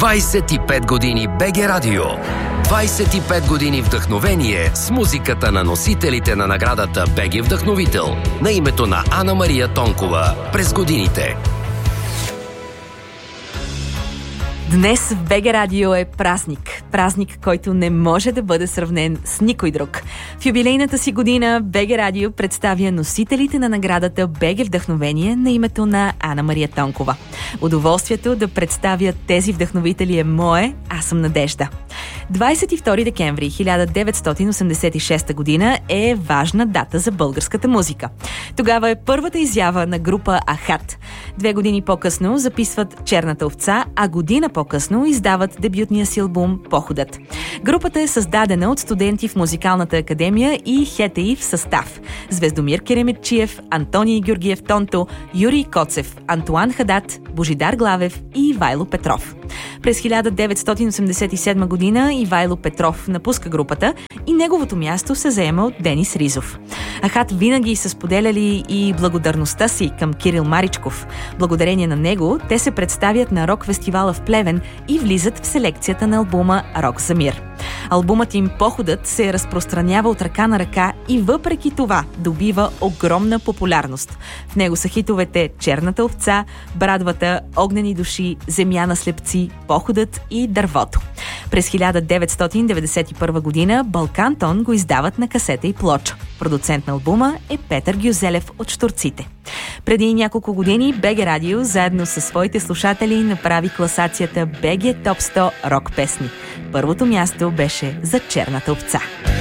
25 години БГ Радио. 25 години вдъхновение с музиката на носителите на наградата БГ Вдъхновител на името на Ана Мария Тонкова през годините. Днес в БГ Радио е празник. Празник, който не може да бъде сравнен с никой друг. В юбилейната си година БГ Радио представя носителите на наградата БГ Вдъхновение на името на Ана Мария Тонкова. Удоволствието да представя тези вдъхновители е мое, аз съм Надежда. 22 декември 1986 година е важна дата за българската музика. Тогава е първата изява на група Ахат. 2 години по-късно записват Черната овца, а година по-късно издават дебютния си албум Походът. Групата е създадена от студенти в Музикалната академия и ХТИ в състав: Звездомир Кереметчиев, Антоний Георгиев Тонто, Юрий Коцев, Антуан Хадат, Божидар Главев и Ивайло Петров. През 1987 година Ивайло Петров напуска групата и неговото място се заема от Денис Ризов. Ахат винаги са споделяли и благодарността си към Кирил Маричков. Благодарение на него те се представят на рок-фестивала в Плевен и влизат в селекцията на албума Рок за мир. Албумът им Походът се разпространява от ръка на ръка и въпреки това добива огромна популярност. В него са хитовете Черната овца, Брадвата, Огнени души, Земя на слепци, Походът и Дървото. През 1991 година Балкантон го издават на касета и плоча. Продуцент на албума е Петър Гюзелев от Щурците. Преди няколко години БГ Радио заедно със своите слушатели направи класацията БГ Топ 100 рок песни. Първото място беше за Черната овца.